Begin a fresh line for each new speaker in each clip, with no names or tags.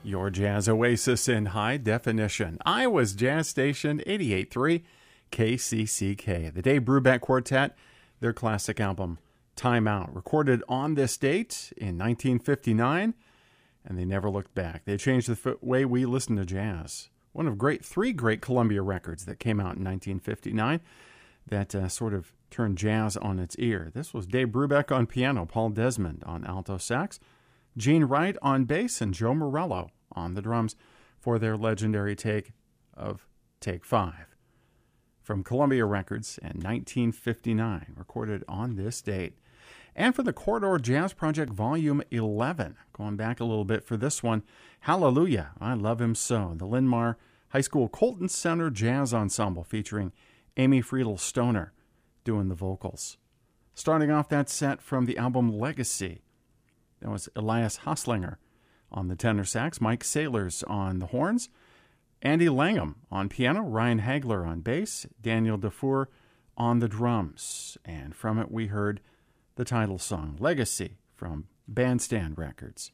Your jazz oasis in high definition. Iowa's Jazz Station 88.3 KCCK. The Dave Brubeck Quartet, their classic album, Time Out, recorded on this date in 1959, and they never looked back. They changed the way we listen to jazz. One of three great Columbia records that came out in 1959 that sort of turned jazz on its ear. This was Dave Brubeck on piano, Paul Desmond on alto sax, Gene Wright on bass, and Joe Morello on the drums for their legendary take of Take 5. From Columbia Records in 1959, recorded on this date. And for the Corridor Jazz Project Volume 11, going back a little bit for this one, Hallelujah, I Love Him So, the Linn-Mar High School Colton Center Jazz Ensemble featuring Amy Friedel Stoner doing the vocals. Starting off that set from the album Legacy, that was Elias Hoslinger on the tenor sax, Mike Sailors on the horns, Andy Langham on piano, Ryan Hagler on bass, Daniel Dufour on the drums. And from it we heard the title song, Legacy, from Bandstand Records.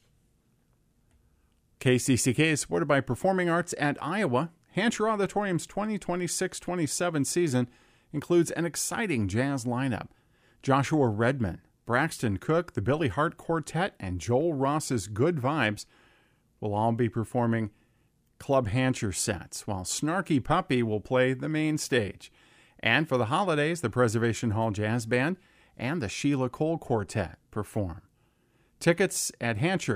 KCCK is supported by Performing Arts at Iowa. Hancher Auditorium's 2026-27 season includes an exciting jazz lineup. Joshua Redman, Braxton Cook, the Billy Hart Quartet, and Joel Ross's Good Vibes will all be performing Club Hancher sets, while Snarky Puppy will play the main stage. And for the holidays, the Preservation Hall Jazz Band and the Sheila Cole Quartet perform. Tickets at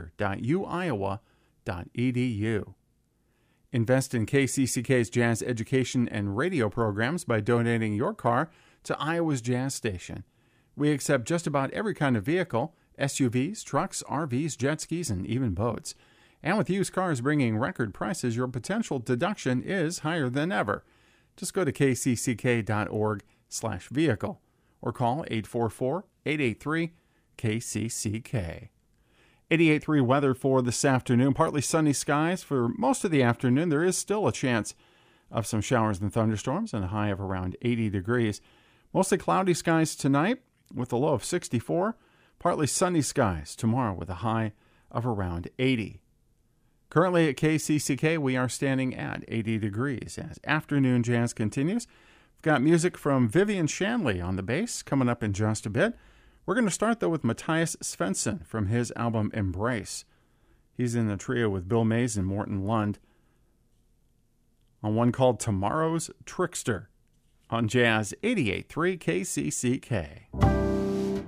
hancher.uiowa.edu. Invest in KCCK's jazz education and radio programs by donating your car to Iowa's Jazz Station. We accept just about every kind of vehicle, SUVs, trucks, RVs, jet skis, and even boats. And with used cars bringing record prices, your potential deduction is higher than ever. Just go to kcck.org/vehicle or call 844-883-KCCK. 88.3 weather for this afternoon. Partly sunny skies for most of the afternoon. There is still a chance of some showers and thunderstorms and a high of around 80 degrees. Mostly cloudy skies tonight with a low of 64. Partly sunny skies tomorrow with a high of around 80. Currently at KCCK, we are standing at 80 degrees as afternoon jazz continues. We've got music from Vivian Shanley on the bass coming up in just a bit. We're going to start, though, with Matthias Svensson from his album Embrace. He's in a trio with Bill Mays and Morton Lund on one called Tomorrow's Trickster on Jazz 88.3 KCCK.